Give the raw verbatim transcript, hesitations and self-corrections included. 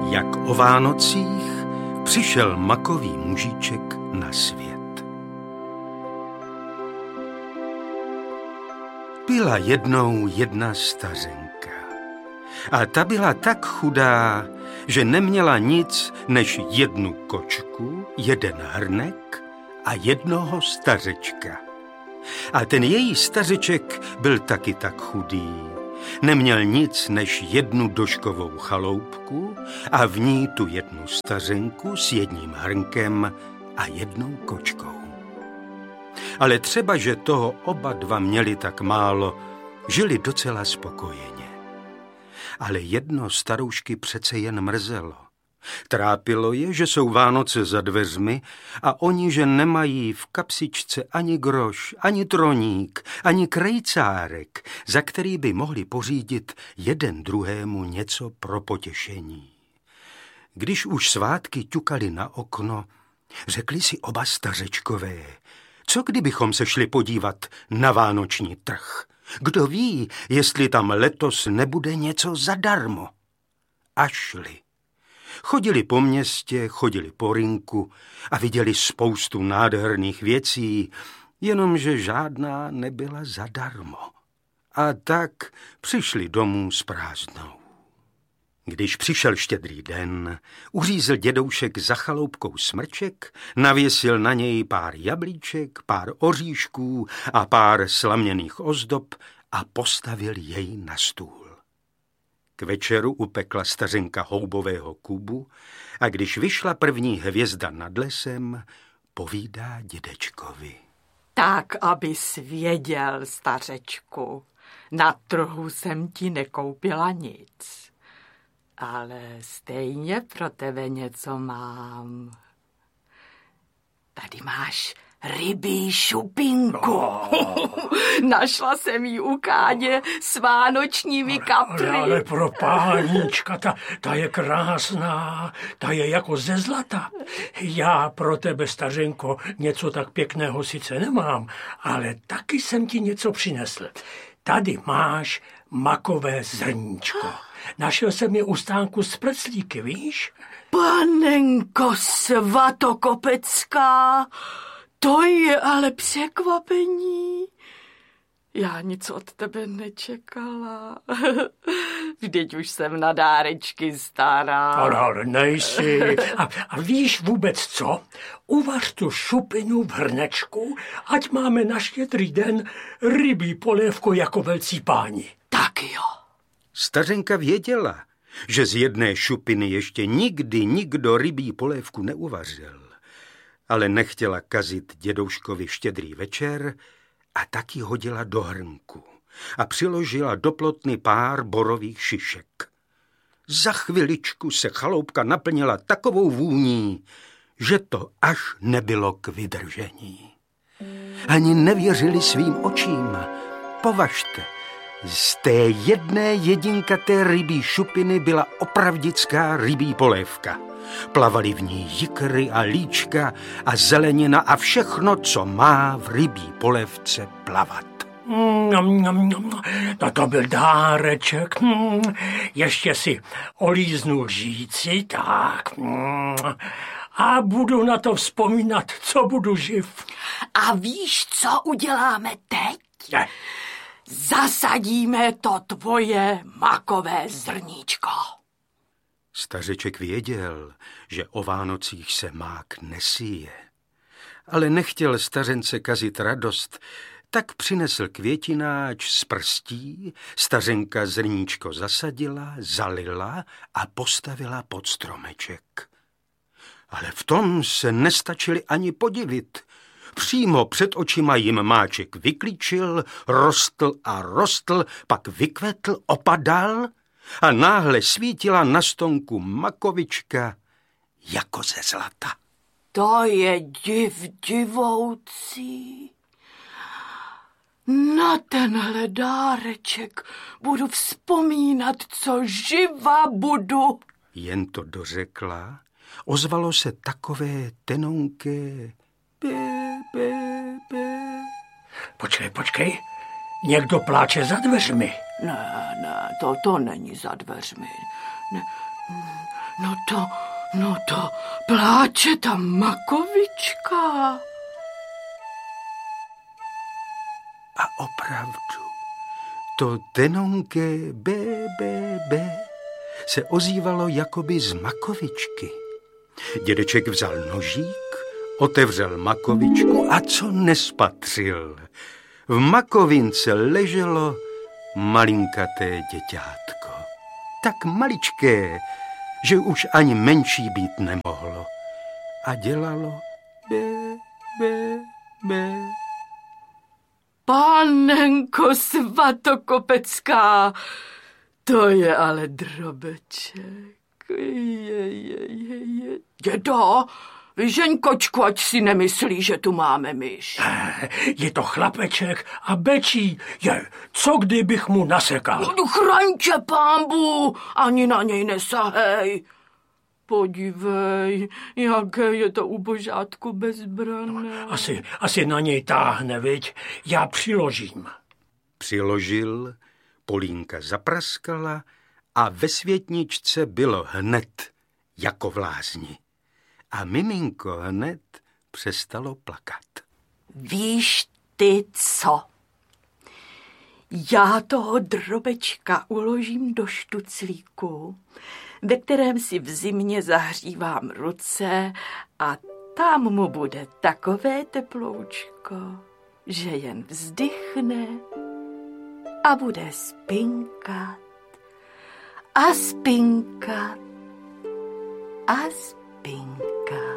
Jak o Vánocích přišel makový mužíček na svět. Byla jednou jedna stařenka. A ta byla tak chudá, že neměla nic než jednu kočku, jeden hrnek a jednoho stařečka. A ten její stařeček byl taky tak chudý. Neměl nic než jednu doškovou chaloupku a v ní tu jednu stařenku s jedním hrnkem a jednou kočkou. Ale třeba, že toho oba dva měli tak málo, žili docela spokojeně. Ale jedno staroušky přece jen mrzelo. Trápilo je, že jsou Vánoce za dveřmi a oni, že nemají v kapsičce ani groš, ani troník, ani krejcárek, za který by mohli pořídit jeden druhému něco pro potěšení. Když už svátky ťukali na okno, řekli si oba stařečkové, co kdybychom se šli podívat na vánoční trh? Kdo ví, jestli tam letos nebude něco zadarmo? A šli. Chodili po městě, chodili po rynku a viděli spoustu nádherných věcí, jenomže žádná nebyla zadarmo. A tak přišli domů s prázdnou. Když přišel štědrý den, uřízl dědoušek za chaloupkou smrček, navěsil na něj pár jablíček, pár oříšků a pár slaměných ozdob a postavil jej na stůl. K večeru upekla stařenka houbového kubu a když vyšla první hvězda nad lesem, povídá dědečkovi. Tak, abys věděl, stařečku, na trhu jsem ti nekoupila nic, ale stejně pro tebe něco mám. Tady máš rybí šupinku. Oh. Našla jsem ji u Káně s vánočními kapry. Ale, ale pro páníčka, ta, ta je krásná, ta je jako ze zlata. Já pro tebe, stařenko, něco tak pěkného sice nemám, ale taky jsem ti něco přinesl. Tady máš makové zrníčko. Našel jsem je u stánku z preclíky, víš? Panenko Svatokopecká, to je ale překvapení. Já nic od tebe nečekala. Vždyť už jsem na dárečky stará. Ale, ale nejsi. A, a víš vůbec co? Uvař tu šupinu v hrnečku, ať máme na štědrý den rybí polévku jako velcí páni. Tak jo. Stařenka věděla, že z jedné šupiny ještě nikdy nikdo rybí polévku neuvařil, ale nechtěla kazit dědouškovi štědrý večer a taky hodila do hrnku a přiložila do plotny pár borových šišek. Za chviličku se chaloupka naplnila takovou vůní, že to až nebylo k vydržení. Ani nevěřili svým očím. Považte, z té jedné jedinkaté rybí šupiny byla opravdická rybí polévka. Plavaly v ní jikry a líčka a zelenina a všechno, co má v rybí polévce plavat. Mm, no to byl dáreček. Mm, ještě si olíznu lžíci, tak. Mm, a budu na to vzpomínat, co budu živ. A víš, co uděláme teď? Ne. Zasadíme to tvoje makové zrníčko. Stařeček věděl, že o Vánocích se mák nesíje. Ale nechtěl stařence kazit radost, tak přinesl květináč z prstí, stařenka zrníčko zasadila, zalila a postavila pod stromeček. Ale v tom se nestačili ani podivit. Přímo před očima jim máček vyklíčil, rostl a rostl, pak vykvetl, opadal a náhle svítila na stonku makovička jako ze zlata. To je div divoucí. Na tenhle dáreček budu vzpomínat, co živa budu. Jen to dořekla, ozvalo se takové tenonké Bé, bé, bé. Počkej, počkej. Někdo pláče za dveřmi. Ne, ne, to, to není za dveřmi. Ne, no No to pláče ta makovička. A opravdu, to tenonké bé, bé, bé se ozývalo jakoby z makovičky. Dědeček vzal nožík, otevřel makovičku a co nespatřil? V makovince leželo malinkaté děťátko. Tak maličké, že už ani menší být nemohlo. A dělalo bé, bé, bé. Pánenko Svatokopecká, to je ale drobeček. Je, je, je, je. Dědo, vyžeň kočku, ať si nemyslí, že tu máme myš. Je to chlapeček a bečí. Je, co kdybych mu nasekal? No, chraň tě, pánbu, ani na něj nesahej. Podívej, jaké je to ubožátko bezbranné. Asi, asi na něj táhne, viď? Já přiložím. Přiložil, Polínka zapraskala a ve světničce bylo hned jako v lázni. A miminko hned přestalo plakat. Víš ty co? Já toho drobečka uložím do štuclíku, ve kterém si v zimě zahřívám ruce a tam mu bude takové teploučko, že jen vzdychne a bude spinkat a spinkat a spinkat.